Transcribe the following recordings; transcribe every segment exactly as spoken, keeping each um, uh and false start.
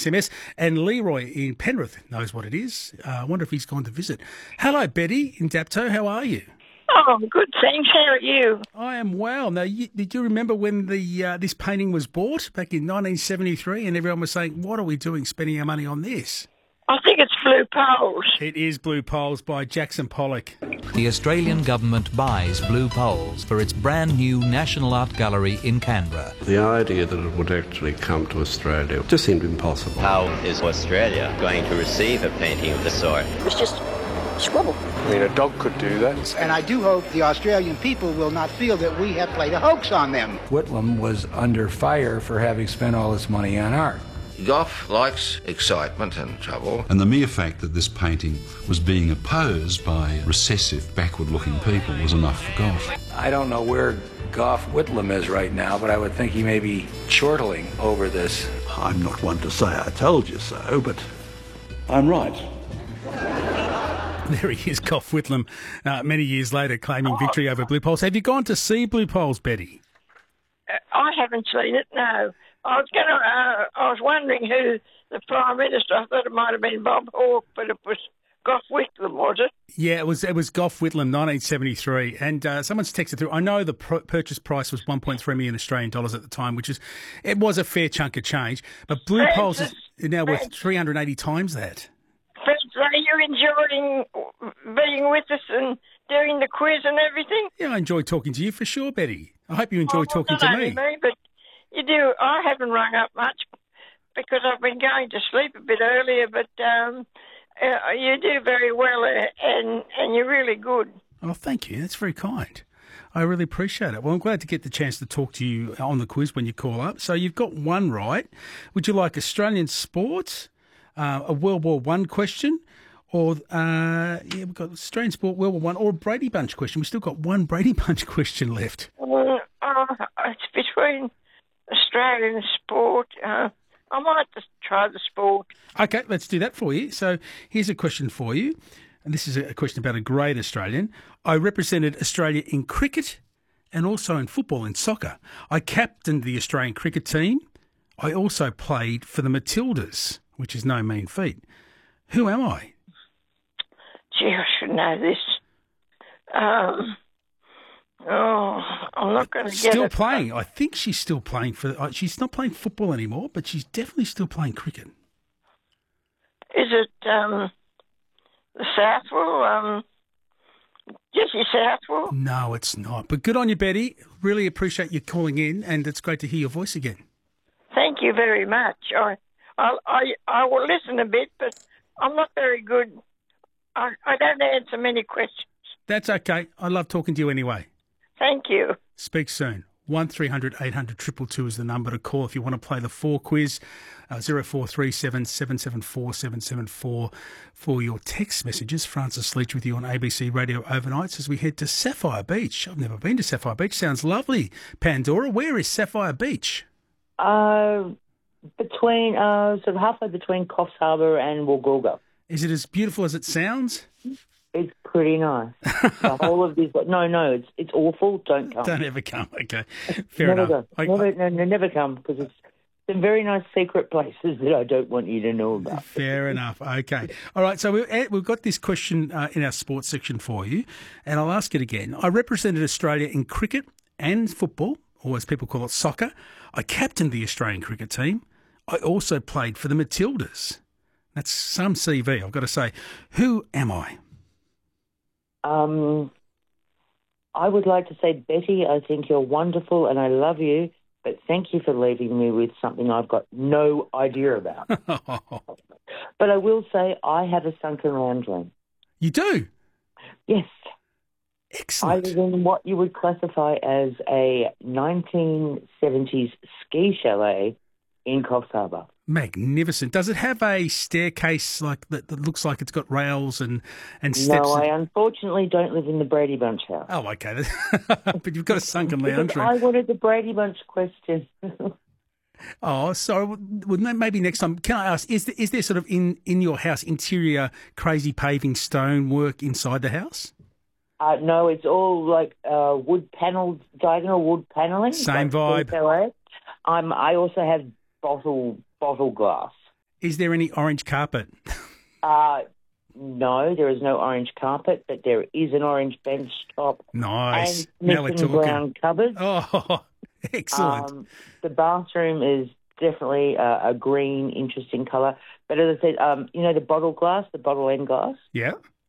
S M S. And Leroy in Penrith knows what it is. Uh, I wonder if he's gone to visit. Hello, Betty in Dapto. How are you? Oh, good, thanks. How are you? I am well. Now, you, did you remember when the uh, this painting was bought back in nineteen seventy-three and everyone was saying, what are we doing spending our money on this? I think it's Blue Poles. It is Blue Poles by Jackson Pollock. The Australian government buys Blue Poles for its brand new National Art Gallery in Canberra. The idea that it would actually come to Australia just seemed impossible. How is Australia going to receive a painting of the sort? It's just scribble. I mean, a dog could do that. And I do hope the Australian people will not feel that we have played a hoax on them. Whitlam was under fire for having spent all this money on art. Gough likes excitement and trouble. And the mere fact that this painting was being opposed by recessive, backward-looking people was enough for Gough. I don't know where Gough Whitlam is right now, but I would think he may be chortling over this. I'm not one to say I told you so, but I'm right. There he is, Gough Whitlam, uh, many years later, claiming victory over Blue Poles. Have you gone to see Blue Poles, Betty? Uh, I haven't seen it, no. I was going to. Uh, I was wondering who the Prime Minister. I thought it might have been Bob Hawke, but it was Gough Whitlam, was it? Yeah, it was. It was Gough Whitlam, nineteen seventy-three, and uh, someone's texted through. I know the pr- purchase price was one point three million Australian dollars at the time, which is it was a fair chunk of change. But Blue Poles is now worth three hundred eighty times that. Francis, are you enjoying being with us and doing the quiz and everything? Yeah, I enjoy talking to you for sure, Betty. I hope you enjoy oh, talking not to me. me. But you do. I haven't rung up much because I've been going to sleep a bit earlier, but um, uh, you do very well uh, and, and you're really good. Oh, thank you. That's very kind. I really appreciate it. Well, I'm glad to get the chance to talk to you on the quiz when you call up. So you've got one right. Would you like Australian sport, uh, a World War One question, or uh, yeah, we've got Australian sport, World War One, or a Brady Bunch question? We've still got one Brady Bunch question left. Uh, uh, it's between Australian sport. Uh, I might just try the sport. Okay, let's do that for you. So here's a question for you. And this is a question about a great Australian. I represented Australia in cricket and also in football and soccer. I captained the Australian cricket team. I also played for the Matildas, which is no mean feat. Who am I? Gee, I should know this. Um... Oh, I'm not going to get Still it. playing. I think she's still playing for... Uh, she's not playing football anymore, but she's definitely still playing cricket. Is it um, the Southwell? Um, Jessie Southwell? No, it's not. But good on you, Betty. Really appreciate you calling in, and it's great to hear your voice again. Thank you very much. I, I, I, I will listen a bit, but I'm not very good. I, I don't answer many questions. That's okay. I love talking to you anyway. Thank you. Speak soon. one three hundred eight hundred two two two is the number to call if you want to play the four quiz. Uh, zero four three seven seven seven four seven seven four for your text messages. Francis Leach with you on A B C Radio Overnights as we head to Sapphire Beach. I've never been to Sapphire Beach. Sounds lovely. Pandora, where is Sapphire Beach? Uh, between, uh, sort of halfway between Coffs Harbour and Woolgoolga. Is it as beautiful as it sounds? It's pretty nice. The whole of this, no, no, it's it's awful. Don't come. Don't ever come. Okay, fair never enough. Go. I, never, no, no, never come because it's some very nice secret places that I don't want you to know about. Fair enough. Okay. All right. So we, we've got this question uh, in our sports section for you, and I'll ask it again. I represented Australia in cricket and football, or as people call it, soccer. I captained the Australian cricket team. I also played for the Matildas. That's some C V, I've got to say. Who am I? Um, I would like to say, Betty, I think you're wonderful and I love you, but thank you for leaving me with something I've got no idea about. But I will say I have a sunken lounge room. You do? Yes. Excellent. I live in what you would classify as a nineteen seventies ski chalet in Coffs Harbour. Magnificent. Does it have a staircase like that, that looks like it's got rails and, and steps? No, I unfortunately don't live in the Brady Bunch house. Oh, okay. But you've got a sunken lounge room. I wanted the Brady Bunch question. Oh, sorry. Well, maybe next time. Can I ask, is there, is there sort of in, in your house interior crazy paving stone work inside the house? Uh, no, it's all like uh, wood panelled, diagonal wood panelling. Same like vibe. Um, I also have bottle bottle glass. Is there any orange carpet? Uh, no, there is no orange carpet, but there is an orange bench top. Nice. And Now we're missing talking. brown cupboard. Oh, excellent. Um, the bathroom is definitely a, a green, interesting colour. But as I said, um, you know the bottle glass, the bottle end glass? Yeah.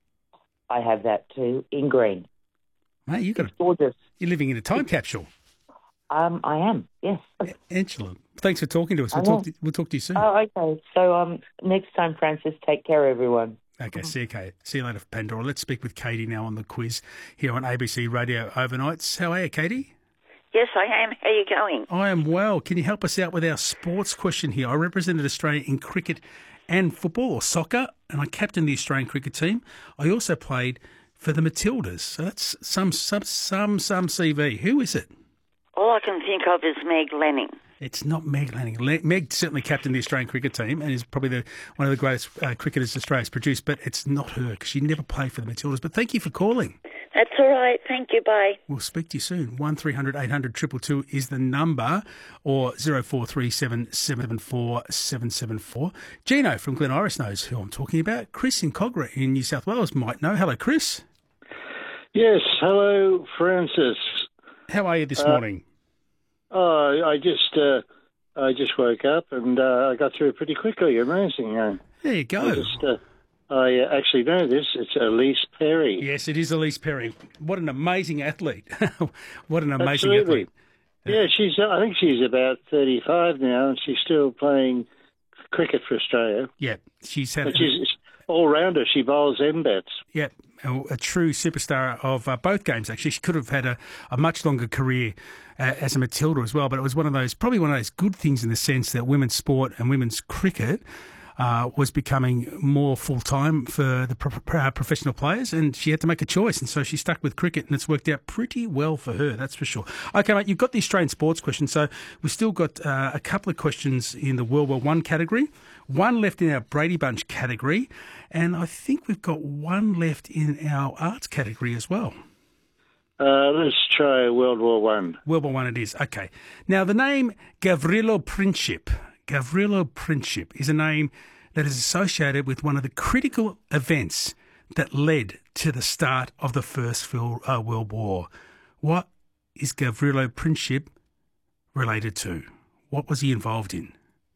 I have that too, in green. Mate, you got It's gorgeous. You're living in a time capsule. Um, I am, yes. Excellent. Thanks for talking to us. I We'll know. talk to, we'll talk to you soon. Oh, okay. So um, next time, Francis, take care, everyone. Okay, see you, Kate. See you later, Pandora. Let's speak with Katie now on the quiz here on A B C Radio Overnights. How are you, Katie? Yes, I am. How are you going? I am well. Can you help us out with our sports question here? I represented Australia in cricket and football, or soccer, and I captained the Australian cricket team. I also played for the Matildas. So that's some some some some C V. Who is it? All I can think of is Meg Lanning. It's not Meg Lanning. Le- Meg certainly captained the Australian cricket team and is probably the, one of the greatest uh, cricketers Australia's produced, but it's not her because she never played for the Matildas. But thank you for calling. That's all right. Thank you. Bye. We'll speak to you soon. one three hundred eight hundred two two two is the number, or zero four three seven seven four seven seven four. Gino from Glen Iris knows who I'm talking about. Chris in Cogra in New South Wales might know. Hello, Chris. Yes, hello, Francis. How are you this Uh, morning? Oh, I just uh, I just woke up and uh, I got through it pretty quickly. Amazing. Uh, there you go. I, just, uh, I uh, actually know this. It's Elise Perry. Yes, it is Elise Perry. What an amazing athlete. What an amazing Absolutely. athlete. Yeah, she's. Uh, I think she's about thirty-five now, and she's still playing cricket for Australia. Yeah, she's had. But she's all rounder. She bowls M bats. Yeah, a, a true superstar of uh, both games. Actually, she could have had a, a much longer career uh, as a Matilda as well. But it was one of those, probably one of those good things in the sense that women's sport and women's cricket uh, was becoming more full time for the pro- pro- professional players, and she had to make a choice, and so she stuck with cricket, and it's worked out pretty well for her. That's for sure. Okay, mate, you've got the Australian sports question, so we've still got uh, a couple of questions in the World War One category, one left in our Brady Bunch category, and I think we've got one left in our arts category as well. Uh, let's try World War One. World War One it is. Okay. Now, the name Gavrilo Princip, Gavrilo Princip is a name that is associated with one of the critical events that led to the start of the First uh, World War. What is Gavrilo Princip related to? What was he involved in?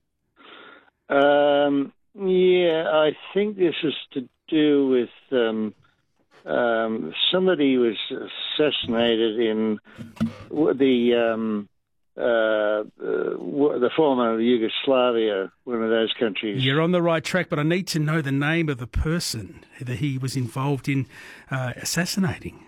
Um, yeah, I think this is to do with um, um, somebody was assassinated in the um, uh, the former Yugoslavia, one of those countries. You're on the right track, but I need to know the name of the person that he was involved in uh, assassinating.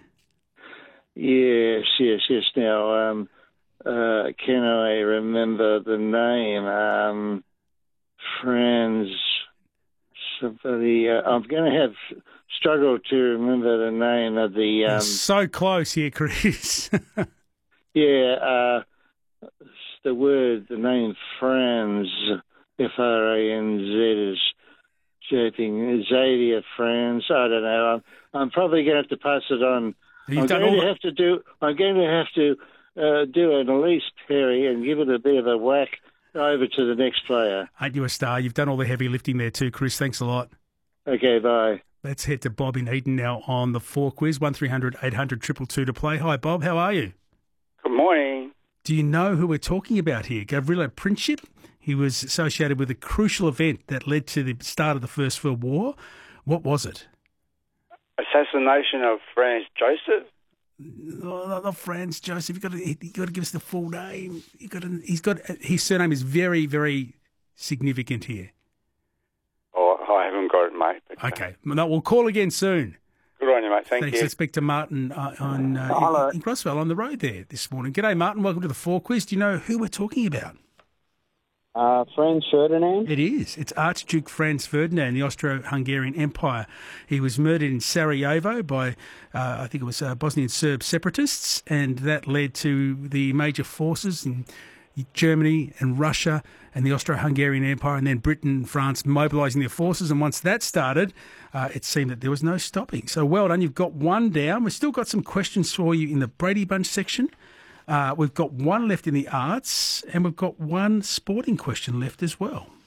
Yes, yes, yes. Now, um, uh, can I remember the name? Um, Franz, somebody. Uh, I'm going to have struggle to remember the name of the. Um, You're so close here, Chris. yeah, uh, the word, the name Franz, F R A N Z is shaping. Xavier Franz. I don't know. I'm, I'm probably going to have to pass it on. You've I'm done going all to the- have to do. I'm going to have to uh, do an Elise Perry and give it a bit of a whack over to the next player. Ain't you a star? You've done all the heavy lifting there too, Chris. Thanks a lot. Okay, bye. Let's head to Bob in Eden now on the four quiz. one three hundred eight hundred two two two to play. Hi, Bob. How are you? Good morning. Do you know who we're talking about here? Gavrilo Princip. He was associated with a crucial event that led to the start of the First World War. What was it? Assassination of Franz Joseph. Oh, not, not Franz Joseph. You've got to, you've got to give us the full name. You've got to, he's got his surname is very, very significant here. Oh, I haven't got it, mate. But, Okay, no, we'll call again soon. Good on you, mate. Thank Thanks. you. Let's speak to Martin uh, on uh, Hello. in, in Grosville on the road there this morning. G'day, Martin. Welcome to the Four Quiz. Do you know who we're talking about? Uh, Franz Ferdinand? It is. It's Archduke Franz Ferdinand, the Austro-Hungarian Empire. He was murdered in Sarajevo by, uh, I think it was uh, Bosnian Serb separatists, and that led to the major forces in Germany and Russia and the Austro-Hungarian Empire, and then Britain and France mobilising their forces. And once that started, uh, it seemed that there was no stopping. So well done. You've got one down. We've still got some questions for you in the Brady Bunch section. Uh, we've got one left in the arts, and we've got one sporting question left as well.